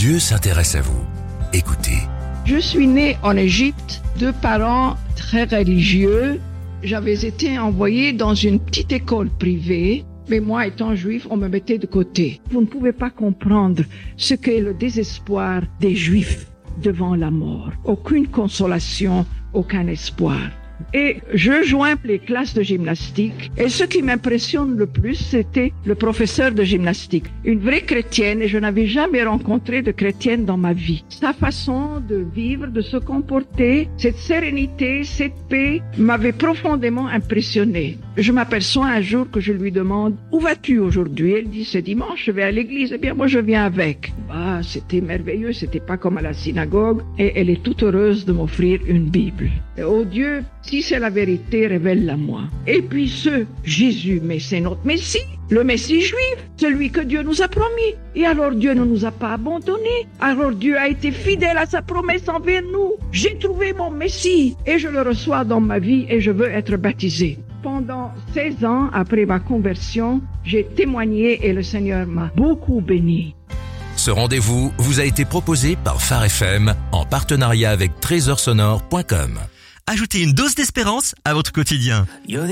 Dieu s'intéresse à vous. Écoutez. Je suis née en Égypte, de parents très religieux. J'avais été envoyée dans une petite école privée, mais moi, étant juif, on me mettait de côté. Vous ne pouvez pas comprendre ce qu'est le désespoir des Juifs devant la mort. Aucune consolation, aucun espoir. Et je joins les classes de gymnastique. Et ce qui m'impressionne le plus, c'était le professeur de gymnastique. Une vraie chrétienne, et je n'avais jamais rencontré de chrétienne dans ma vie. Sa façon de vivre, de se comporter, cette sérénité, cette paix, m'avait profondément impressionné. Je m'aperçois un jour que je lui demande « Où vas-tu aujourd'hui ?» Elle dit « C'est dimanche, je vais à l'église. » Eh bien, moi, je viens avec. Bah, c'était merveilleux, c'était pas comme à la synagogue. Et elle est toute heureuse de m'offrir une Bible. Et, oh Dieu, si c'est la vérité, révèle-la moi. Et puis Jésus, mais c'est notre Messie, le Messie juif, celui que Dieu nous a promis. Et alors Dieu ne nous a pas abandonnés. Alors Dieu a été fidèle à sa promesse envers nous. J'ai trouvé mon Messie et je le reçois dans ma vie et je veux être baptisé. Pendant 16 ans après ma conversion, j'ai témoigné et le Seigneur m'a beaucoup béni. Ce rendez-vous vous a été proposé par Phare FM en partenariat avec trésorsonore.com. Ajoutez une dose d'espérance à votre quotidien.